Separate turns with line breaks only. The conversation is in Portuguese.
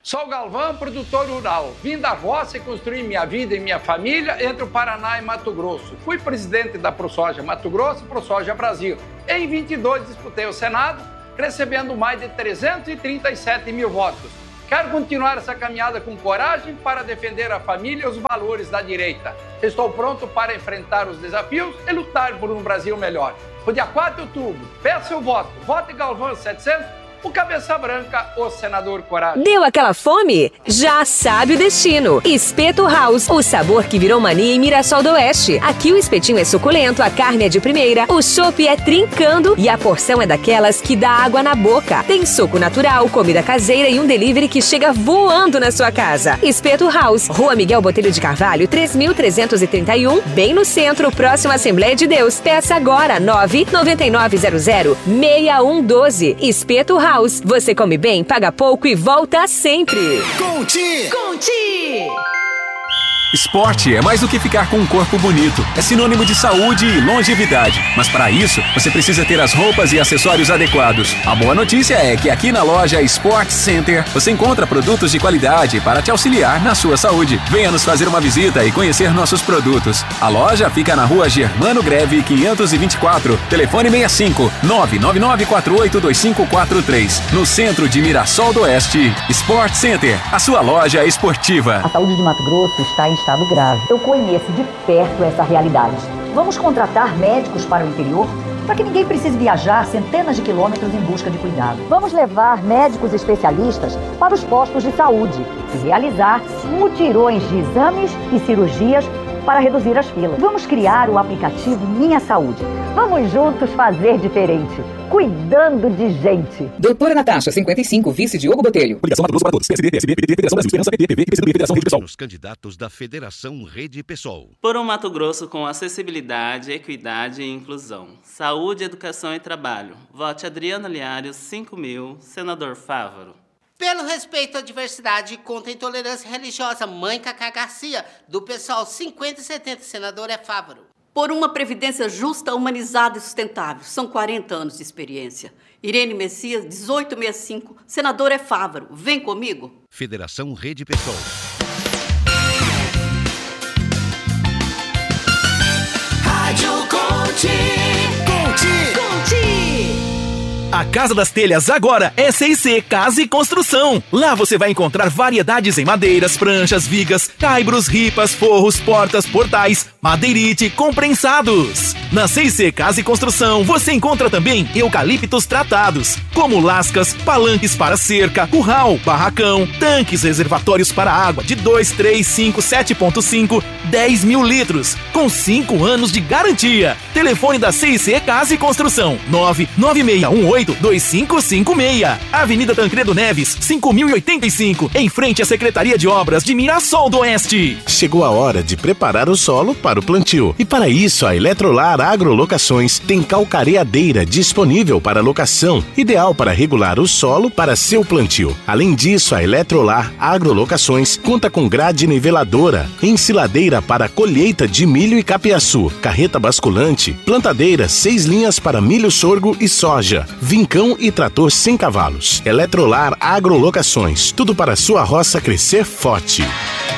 Sou Galvão, produtor rural. Vim da roça e construí minha vida e minha família entre o Paraná e Mato Grosso. Fui presidente da ProSoja Mato Grosso e ProSoja Brasil. Em 22 disputei o Senado, recebendo mais de 337 mil votos. Quero continuar essa caminhada com coragem para defender a família e os valores da direita. Estou pronto para enfrentar os desafios e lutar por um Brasil melhor. No dia 4 de outubro, peça o voto. Vote Galvão 700. O Cabeça Branca, o senador Coragem.
Deu aquela fome? Já sabe o destino. Espeto House, o sabor que virou mania em Mirassol do Oeste. Aqui o espetinho é suculento, a carne é de primeira, o chopp é trincando e a porção é daquelas que dá água na boca. Tem suco natural, comida caseira e um delivery que chega voando na sua casa. Espeto House, Rua Miguel Botelho de Carvalho, 3.331, bem no centro, próximo à Assembleia de Deus. Peça agora, 99900-6112. Espeto House. Você come bem, paga pouco e volta sempre.
Conti!
Esporte é mais do que ficar com um corpo bonito. É sinônimo de saúde e longevidade. Mas para isso, você precisa ter as roupas e acessórios adequados. A boa notícia é que aqui na loja Sport Center você encontra produtos de qualidade para te auxiliar na sua saúde. Venha nos fazer uma visita e conhecer nossos produtos. A loja fica na rua Germano Greve 524, telefone 65 999482543, no centro de Mirassol do Oeste. Sport Center, a sua loja esportiva.
A saúde de Mato Grosso está em estado grave. Eu conheço de perto essa realidade. Vamos contratar médicos para o interior para que ninguém precise viajar centenas de quilômetros em busca de cuidado. Vamos levar médicos especialistas para os postos de saúde e realizar mutirões de exames e cirurgias para reduzir as filas. Vamos criar o aplicativo Minha Saúde. Vamos juntos fazer diferente, cuidando de gente.
Doutora Natasha, 55, vice Diogo Botelho.
Coligação Mato Grosso para todos. PSD, PSB, PT, Federação Brasil, Esperança, PT, PV, PCdoB, Federação Rede Pessoal.
Os candidatos da Federação Rede Pessoal.
Por um Mato Grosso com acessibilidade, equidade e inclusão. Saúde, educação e trabalho. Vote Adriano Liares, 5.000, senador Fávaro.
Pelo respeito à diversidade e contra a intolerância religiosa, mãe Cacá Garcia, do pessoal 50 e 70, senador é Fávaro.
Por uma previdência justa, humanizada e sustentável. São 40 anos de experiência. Irene Messias, 1865, senador é Fávaro. Vem comigo.
Federação Rede Pessoal.
Rádio Conti!
A Casa das Telhas agora é C&C Casa e Construção. Lá você vai encontrar variedades em madeiras, pranchas, vigas, caibros, ripas, forros, portas, portais, madeirite, comprensados. Na C&C Casa e Construção você encontra também eucaliptos tratados, como lascas, palanques para cerca, curral, barracão, tanques reservatórios para água de 2, 3, 5, 7.5, 10 mil litros, com 5 anos de garantia. Telefone da C&C Casa e Construção, 99618-2556. Avenida Tancredo Neves, 5085, em frente à Secretaria de Obras de Mirassol do Oeste.
Chegou a hora de preparar o solo para o plantio. E para isso, a Eletrolar Agrolocações tem calcareadeira disponível para locação, ideal para regular o solo para seu plantio. Além disso, a Eletrolar Agrolocações conta com grade niveladora, ensiladeira para colheita de milho e capiaçu, carreta basculante, plantadeira 6 linhas para milho, sorgo e soja, vincão e trator sem cavalos. Eletrolar Agrolocações, tudo para sua roça crescer forte.